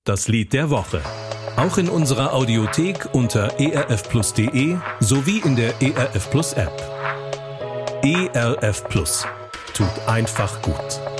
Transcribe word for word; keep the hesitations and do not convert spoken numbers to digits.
Das Lied der Woche. Auch in unserer Audiothek unter erfplus punkt de sowie in der E R F Plus App. E R F Plus. Tut einfach gut.